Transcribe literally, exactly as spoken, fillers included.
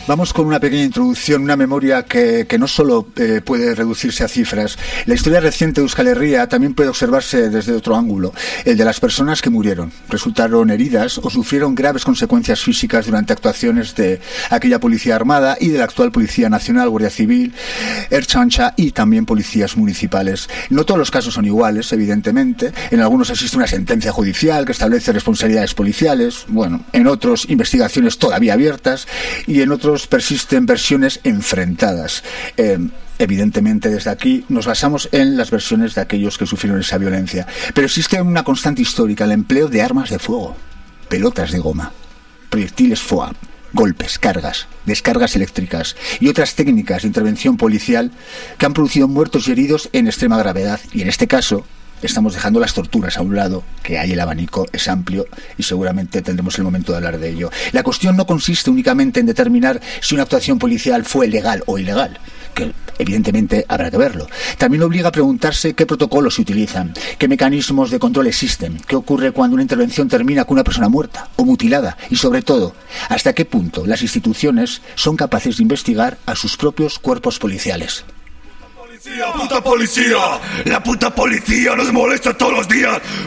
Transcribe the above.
Vamos con una pequeña introducción, una memoria que, que no solo eh, puede reducirse a cifras. La historia reciente de Euskal Herria también puede observarse desde otro ángulo, el de las personas que murieron, resultaron heridas o sufrieron graves consecuencias físicas durante actuaciones de aquella Policía Armada y de la actual Policía Nacional, Guardia Civil, Ertzaintza y también policías municipales. No todos los casos son iguales, evidentemente. En algunos existe una sentencia judicial que establece responsabilidades policiales, bueno, en otros investigaciones todavía abiertas y en otros persisten versiones enfrentadas. Eh, Evidentemente, desde aquí nos basamos en las versiones de aquellos que sufrieron esa violencia. Pero existe una constante histórica, el empleo de armas de fuego, pelotas de goma, proyectiles F O A, golpes, cargas, descargas eléctricas y otras técnicas de intervención policial que han producido muertos y heridos en extrema gravedad. Y en este caso, estamos dejando las torturas a un lado, que hay el abanico, es amplio y seguramente tendremos el momento de hablar de ello. La cuestión no consiste únicamente en determinar si una actuación policial fue legal o ilegal, que evidentemente habrá que verlo. También obliga a preguntarse qué protocolos se utilizan, qué mecanismos de control existen, qué ocurre cuando una intervención termina con una persona muerta o mutilada y, sobre todo, hasta qué punto las instituciones son capaces de investigar a sus propios cuerpos policiales. ¡Policía, puta policía! ¡La puta policía nos molesta todos los días!